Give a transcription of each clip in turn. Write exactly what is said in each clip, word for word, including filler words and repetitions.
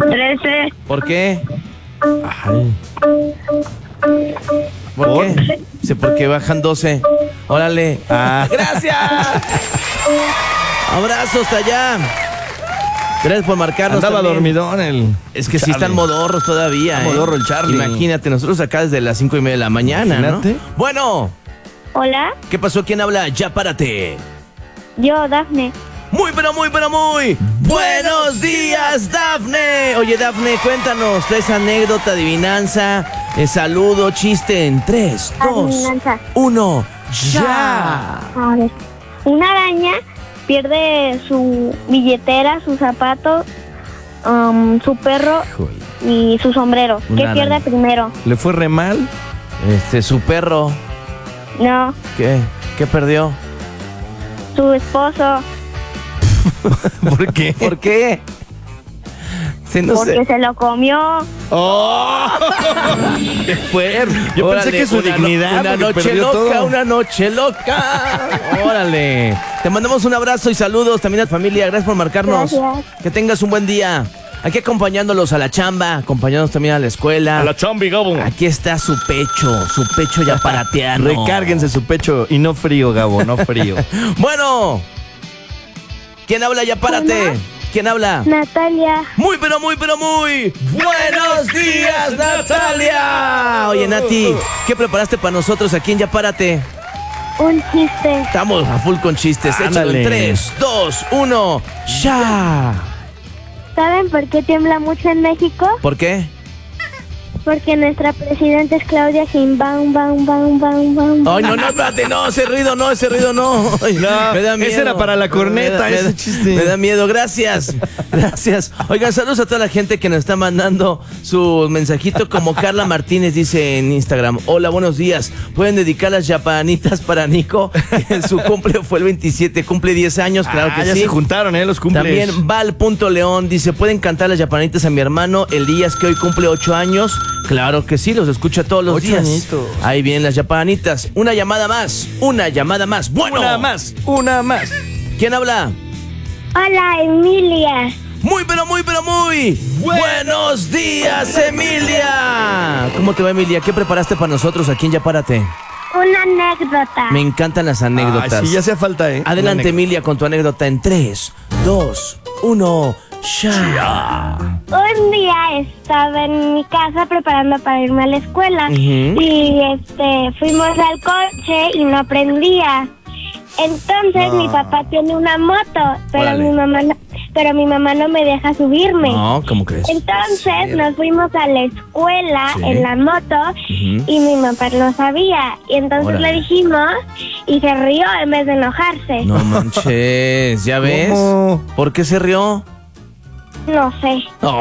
trece. ¿Por qué? Ay. ¿Por qué? Sé por qué bajan doce. Órale. Ah. ¡Gracias! Abrazo hasta allá. Gracias por marcarnos. Andaba también. dormidón el. Es que sí Charlie. están modorros todavía. Está ¿eh? modorro el Charlie. Imagínate, nosotros acá desde las cinco y media de la mañana, Imagínate. ¿no? Bueno, Hola, ¿qué pasó? ¿Quién habla? Ya párate. yo, Dafne. Muy, pero muy, pero muy buenos días, Dafne. Oye, Dafne, cuéntanos, ¿traes anécdota, adivinanza, eh, saludo, chiste en tres, dos, Adivinanza. uno, ya? A ver, una araña pierde su billetera, sus zapatos, um, su perro y su sombrero. Una ¿Qué araña. pierde primero? ¿Le fue re mal? Este, su perro, No, ¿qué? ¿Qué perdió? su esposo, ¿Por qué? ¿Por qué? Se no porque sé. se lo comió. ¡Oh! ¡Qué fuerte! Yo Órale, pensé que su una no- dignidad. Una porque noche perdió loca, todo. una noche loca. Órale. Te mandamos un abrazo y saludos también a tu familia. Gracias por marcarnos. Gracias. Que tengas un buen día. Aquí acompañándolos a la chamba, acompañándonos también a la escuela. A la chambi, Gabo. Aquí está su pecho, su pecho ya parateano. Recárguense su pecho y no frío, Gabo, no frío. Bueno. ¿Quién habla? Ya párate. Hola. ¿Quién habla? Natalia, Muy, pero muy, pero muy buenos días, Natalia. Oye, Nati, ¿qué preparaste para nosotros aquí en Ya Párate? un chiste. Estamos a full con chistes. Échalo Ándale. en tres, dos, uno, ya. ¿Saben por qué tiembla mucho en México? ¿Por qué? Porque nuestra presidenta es Claudia Sheinbaum, baum, baum, baum, baum. Ay, no, no, espérate, no, ese ruido no, ese ruido no. Ay, No, me da miedo. ese era para la corneta, Me da- me ese da- chiste. Me da miedo, gracias, gracias. Oigan, saludos a toda la gente que nos está mandando su mensajito, como Carla Martínez dice en Instagram. Hola, buenos días. ¿Pueden dedicar las yapanitas para Nico? Su cumple fue el veintisiete, cumple diez años, claro Ah, que ya sí. se juntaron, ¿eh? Los cumples. También Val.león dice, ¿pueden cantar las yapanitas a mi hermano Elías, que hoy cumple ocho años? Claro que sí, los escucha todos los Ocho días. añitos. Ahí vienen las yapanitas. Una llamada más, una llamada más. Bueno, Una más, una más. ¿quién habla? Hola, Emilia. Muy, pero muy, pero muy buenos días, Emilia. ¿Cómo te va, Emilia? ¿Qué preparaste para nosotros aquí en Ya Párate? Una anécdota. Me encantan las anécdotas. Ay, sí, ya hacía falta, ¿eh? Adelante, Una Emilia, con tu anécdota en tres, dos, uno, ya. Un día estaba en mi casa preparando para irme a la escuela. Ujú. Y este fuimos al coche y no prendía. Entonces No. mi papá tiene una moto, pero Órale. mi mamá no, pero mi mamá no me deja subirme. No, ¿cómo crees? Entonces nos fuimos a la escuela Sí. en la moto Ujú. y mi mamá no sabía. Y entonces Órale. le dijimos y se rió en vez de enojarse. No manches, ¿ya ves? ¿Cómo? ¿Por qué se rió? No sé.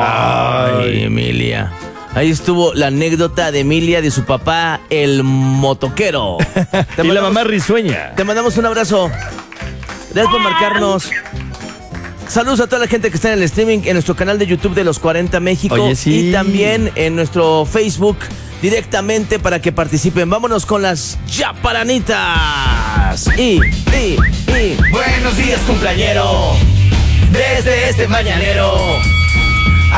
Ay, Emilia. Ahí estuvo la anécdota de Emilia de su papá, el motoquero. Te Y la mandamos- mamá risueña. Te mandamos un abrazo. Gracias por marcarnos. Saludos a toda la gente que está en el streaming, en nuestro canal de YouTube de Los cuarenta México. Oye, sí. Y también en nuestro Facebook directamente para que participen. Vámonos con las yaparanitas. Y, y, y. Buenos días, cumpleañero. Desde este mañanero